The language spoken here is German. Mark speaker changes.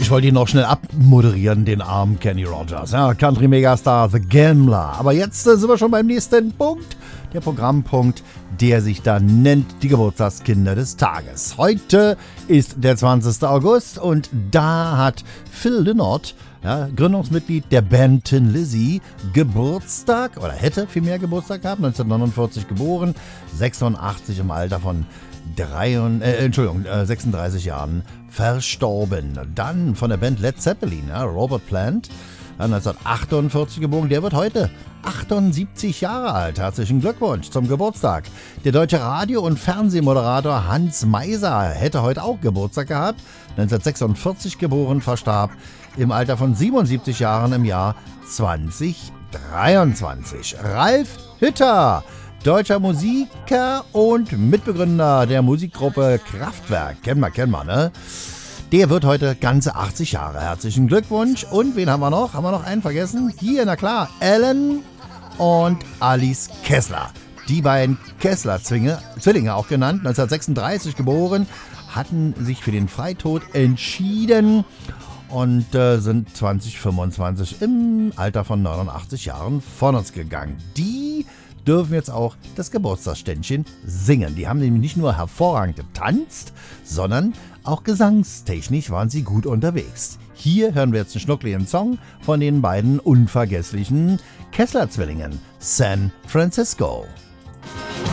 Speaker 1: ich wollte ihn noch schnell abmoderieren, den armen Kenny Rogers. Ja, Country-Megastar, The Gambler. Aber jetzt sind wir schon beim nächsten Punkt. Der Programmpunkt, der sich da nennt die Geburtstagskinder des Tages. Heute ist der 20. August und da hat Phil Lynott, ja, Gründungsmitglied der Band Tin Lizzy, Geburtstag, oder hätte vielmehr Geburtstag gehabt, 1949 geboren, 86 im Alter von 36 Jahren verstorben. Dann von der Band Led Zeppelin, ja, Robert Plant, 1948 geboren, der wird heute 78 Jahre alt. Herzlichen Glückwunsch zum Geburtstag. Der deutsche Radio- und Fernsehmoderator Hans Meiser hätte heute auch Geburtstag gehabt. 1946 geboren, verstarb im Alter von 77 Jahren im Jahr 2023. Ralf Hütter, deutscher Musiker und Mitbegründer der Musikgruppe Kraftwerk. Kennen wir, ne? Der wird heute ganze 80 Jahre. Herzlichen Glückwunsch. Und wen haben wir noch? Haben wir noch einen vergessen? Hier, na klar, Alan und Alice Kessler. Die beiden Kessler-Zwillinge auch genannt, 1936 geboren, hatten sich für den Freitod entschieden und sind 2025 im Alter von 89 Jahren von uns gegangen. Die dürfen jetzt auch das Geburtstagsständchen singen. Die haben nämlich nicht nur hervorragend getanzt, sondern auch gesangstechnisch waren sie gut unterwegs. Hier hören wir jetzt einen schnuckligen Song von den beiden unvergesslichen Kessler-Zwillingen, San Francisco.